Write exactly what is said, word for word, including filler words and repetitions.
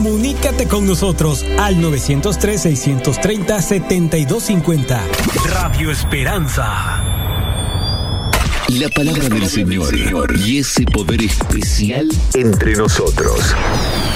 Comunícate con nosotros al nueve cero tres, seis tres cero, siete dos cinco cero. Radio Esperanza. La palabra del Señor y ese poder especial entre nosotros.